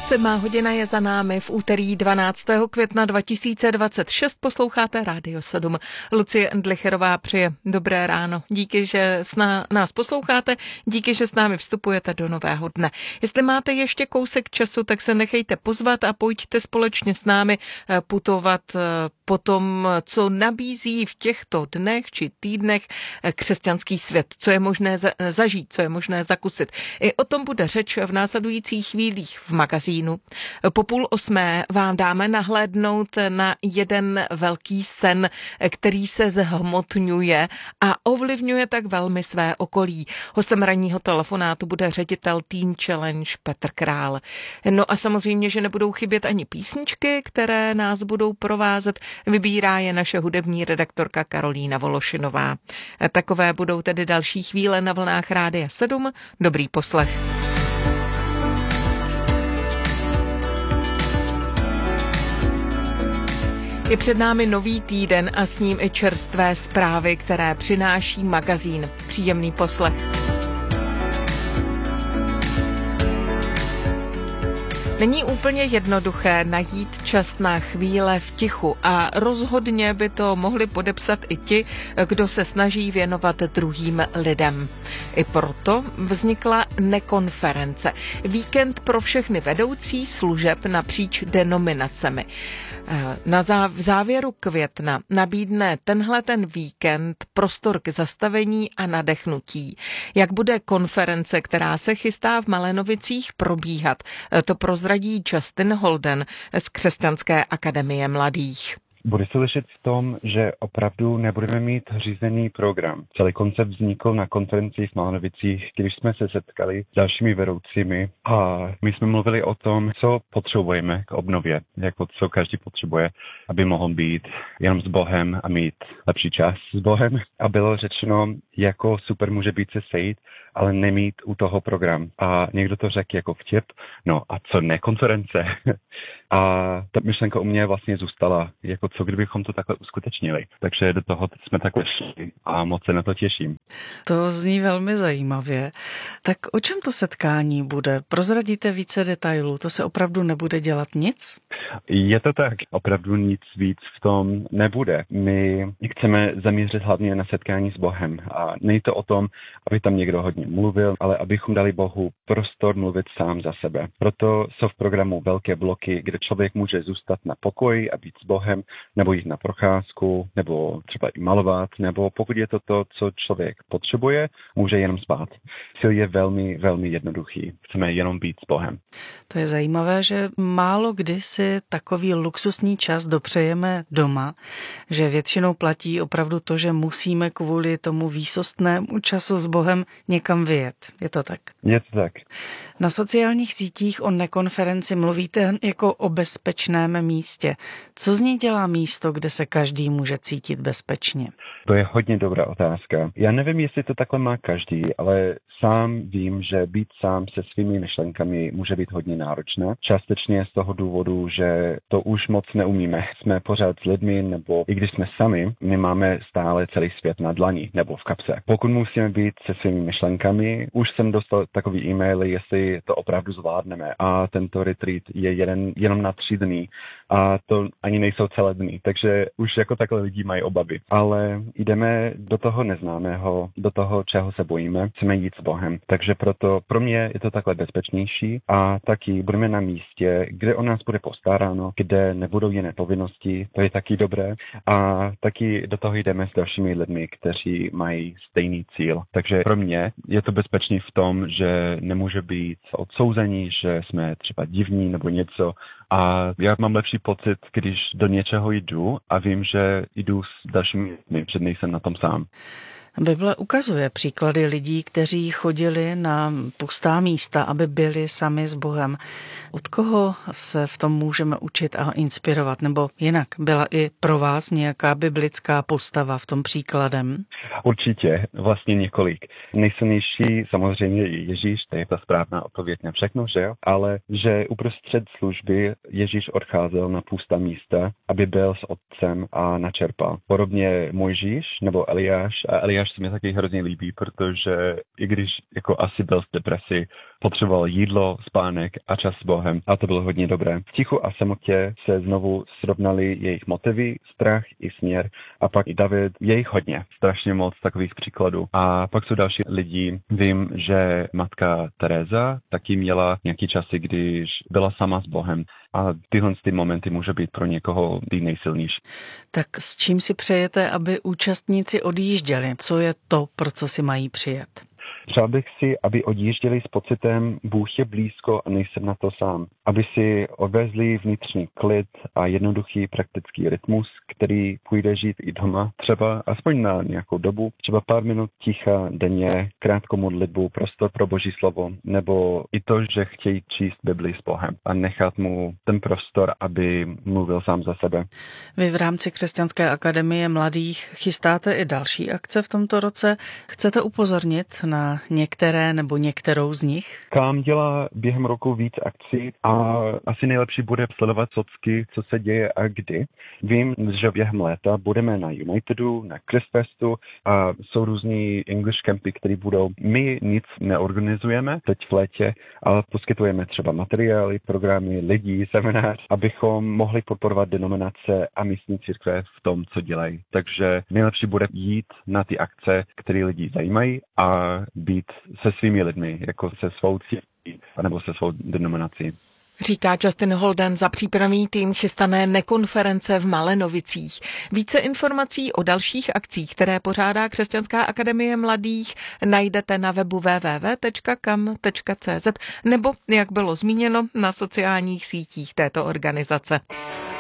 7:00 je za námi v úterý 12. května 2026. Posloucháte Rádio 7. Lucie Endlicherová přeje dobré ráno. Díky, že nás posloucháte, díky, že s námi vstupujete do nového dne. Jestli máte ještě kousek času, tak se nechejte pozvat a pojďte společně s námi putovat po tom, co nabízí v těchto dnech či týdnech křesťanský svět, co je možné zažít, co je možné zakusit. I o tom bude řeč v následujících chvílích v magazínu. Po 7:30 vám dáme nahlédnout na jeden velký sen, který se zhmotňuje a ovlivňuje tak velmi své okolí. Hostem ranního telefonátu bude ředitel Teen Challenge Petr Král. No a samozřejmě, že nebudou chybět ani písničky, které nás budou provázet. Vybírá je naše hudební redaktorka Karolína Vološinová. Takové budou tedy další chvíle na vlnách Rádia 7. Dobrý poslech. Je před námi nový týden a s ním i čerstvé zprávy, které přináší magazín. Příjemný poslech. Není úplně jednoduché najít čas na chvíle v tichu a rozhodně by to mohli podepsat i ti, kdo se snaží věnovat druhým lidem. I proto vznikla nekonference. Víkend pro všechny vedoucí služeb napříč denominacemi. V závěru května nabídne ten víkend prostor k zastavení a nadechnutí. Jak bude konference, která se chystá v Malenovicích, probíhat, to prozradí Justin Holden z Křesťanské akademie mladých. Bude se lišit v tom, že opravdu nebudeme mít řízený program. Celý koncept vznikl na konferenci v Malenovicích, když jsme se setkali s dalšími vedoucími a my jsme mluvili o tom, co potřebujeme k obnově, jako co každý potřebuje, aby mohl být jenom s Bohem a mít lepší čas s Bohem. A bylo řečeno, jako super může být se sejít, ale nemít u toho program. A někdo to řekl jako vtip, no a co ne konference? A ta myšlenka u mě vlastně zůstala, jako co kdybychom to takhle uskutečnili. Takže do toho jsme takhle šli a moc se na to těším. To zní velmi zajímavě. Tak o čem to setkání bude? Prozradíte více detailů? To se opravdu nebude dělat nic? Je to tak. Opravdu nic víc v tom nebude. My chceme zamířit hlavně na setkání s Bohem. A není to o tom, aby tam někdo hodně mluvil, ale abychom dali Bohu prostor mluvit sám za sebe. Proto jsou v programu velké bloky, kde člověk může zůstat na pokoji a být s Bohem, nebo jít na procházku, nebo třeba i malovat, nebo pokud je to, co člověk potřebuje, může jenom spát. Cíl je velmi, velmi jednoduchý. Chceme jenom být s Bohem. To je zajímavé, že málo kdy si takový luxusní čas dopřejeme doma, že většinou platí opravdu to, že musíme kvůli tomu výsostnému času s Bohem někam vyjet. Je to tak? Je to tak. Na sociálních sítích o nekonferenci mluvíte jako o bezpečném místě. Co z ní dělá místo, kde se každý může cítit bezpečně? To je hodně dobrá otázka. Já nevím, jestli to takhle má každý, ale sám vím, že být sám se svými myšlenkami může být hodně náročné. Částečně z toho důvodu, že to už moc neumíme. Jsme pořád s lidmi, nebo i když jsme sami, my máme stále celý svět na dlani nebo v kapse. Pokud musíme být se svými myšlenkami, už jsem dostal takový e-maily, jestli to opravdu zvládneme. A tento retreat je jenom na 3 dny. A to ani nejsou celé dny, takže už jako takhle lidi mají obavy. Ale jdeme do toho neznámého, do toho, čeho se bojíme, chceme jít s Bohem. Takže proto pro mě je to takhle bezpečnější a taky budeme na místě, kde o nás bude postaráno, kde nebudou jiné povinnosti, to je taky dobré. A taky do toho jdeme s dalšími lidmi, kteří mají stejný cíl. Takže pro mě je to bezpečný v tom, že nemůže být odsouzení, že jsme třeba divní nebo něco. A já mám lepší pocit, když do něčeho jdu a vím, že jdu s dalšími lidmi, že nejsem na tom sám. Bible ukazuje příklady lidí, kteří chodili na pustá místa, aby byli sami s Bohem. Od koho se v tom můžeme učit a inspirovat? Nebo jinak, byla i pro vás nějaká biblická postava v tom příkladem? Určitě, vlastně několik. Nejsilnější samozřejmě je Ježíš, to je ta správná odpověď na všechno, že jo? Ale že uprostřed služby Ježíš odcházel na pustá místa, aby byl s otcem a načerpal. Podobně Mojžíš nebo Eliáš verš se mi taky hrozně líbí, protože i když jako asi byl v depresi, potřeboval jídlo, spánek a čas s Bohem a to bylo hodně dobré. V tichu a samotě se znovu srovnali jejich motivy, strach i směr a pak i David, je jich hodně, strašně moc takových příkladů. A pak jsou další lidi, vím, že matka Teresa taky měla nějaký časy, když byla sama s Bohem a tyhle momenty může být pro někoho nejsilnější. Tak s čím si přejete, aby účastníci odjížděli? Co je to, pro co si mají přijet? Přál bych si, aby odjížděli s pocitem, Bůh je blízko a nejsem na to sám. Aby si odvezli vnitřní klid a jednoduchý praktický rytmus, který půjde žít i doma, třeba aspoň na nějakou dobu, třeba pár minut ticha denně, krátkou modlitbu, prostor pro Boží slovo, nebo i to, že chtějí číst Bibli s Bohem a nechat mu ten prostor, aby mluvil sám za sebe. Vy v rámci Křesťanské akademie mladých chystáte i další akce v tomto roce. Chcete upozornit na některé nebo některou z nich? Kam dělá během roku víc akcí a asi nejlepší bude sledovat socky, co se děje a kdy. Vím, že během léta budeme na Unitedu, na Christfestu a jsou různý English campy, které budou. My nic neorganizujeme teď v létě, ale poskytujeme třeba materiály, programy, lidí, seminář, abychom mohli podporovat denominace a místní církve v tom, co dělají. Takže nejlepší bude jít na ty akce, které lidi zajímají a být se svými lidmi, jako se svou církví nebo se svou denominací. Říká Justin Holden za přípravný tým chystané nekonference v Malenovicích. Více informací o dalších akcích, které pořádá Křesťanská akademie mladých, najdete na webu www.kam.cz nebo, jak bylo zmíněno, na sociálních sítích této organizace.